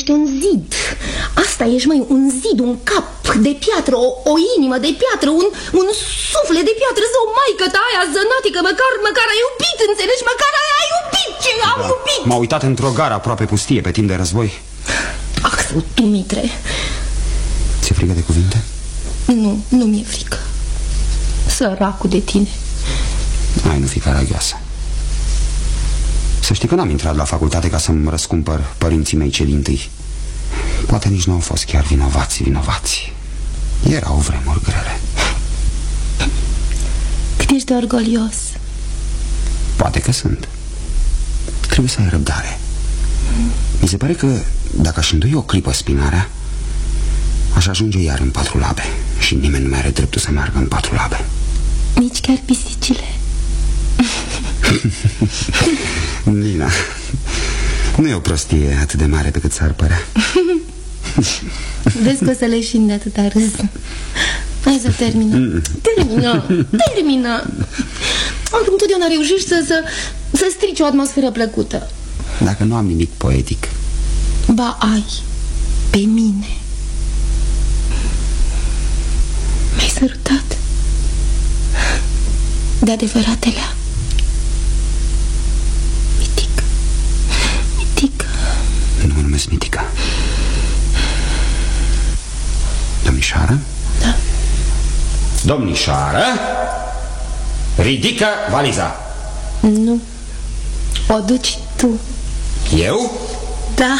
ești un zid. Asta ești, măi, un zid, un cap de piatră, o inimă de piatră, un suflet de piatră. Zău, maică ta aia zănatică, măcar ai iubit, înțelegi? Măcar ai iubit, ce am iubit. M-a uitat într-o gară aproape pustie pe timp de război. Ah, sau tu, Mitre. Ți-e frică de cuvinte? Nu mi-e frică. Săracul de tine. Hai, nu fi caragioasă. Să știi că n-am intrat la facultate ca să-mi răscumpăr părinții mei cei dintâi. Poate nici nu au fost chiar vinovați. Erau vremuri grele. Cât ești de orgolios. Poate că sunt. Trebuie să ai răbdare. Mi se pare că dacă aș îndoi o clipă spinarea, aș ajunge iar în 4 labe. Și nimeni nu mai are dreptul să meargă în 4 labe. Nici chiar pisicile. Lina, nu e o prostie atât de mare pe cât s-ar părea. Vezi că o să leșin de atâta râs. Hai să termină. Termină. Acum totdeauna reușești să strici o atmosferă plăcută. Dacă nu am nimic poetic. Ba ai. Pe mine. Mi-ai sărutat de adevăratelea. Mitică. Nu mă numesc Mitica. Domnișoară? Da. Domnișoară, ridică valiza. Nu. O duci tu. Eu? Da.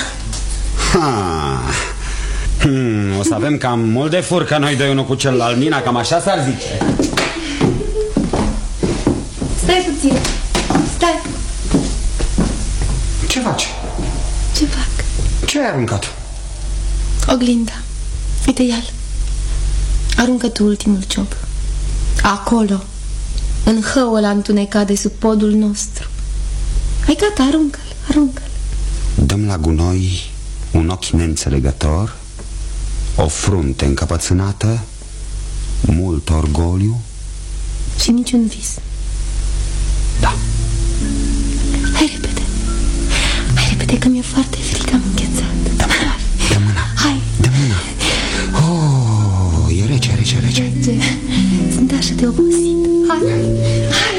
O să avem cam mult de furcă noi doi unul cu celălalt, Nina, cam așa s-ar zice. Stai puțin. Stai. Ce faci? Ce fac? Ce ai aruncat? Oglinda. Uite iar. Aruncă tu ultimul ciob. Acolo, în hăul întunecat de sub podul nostru. Hai gata, aruncă-l. Dăm la gunoi un ochi neînțelegător, o frunte încăpățânată, mult orgoliu și niciun vis. Da. Hai repede, că mi-e foarte frică, am înghețat. Dă mâna. Hai. Dă mâna. Oh, e rece. Sunt așa de obosit. Hai.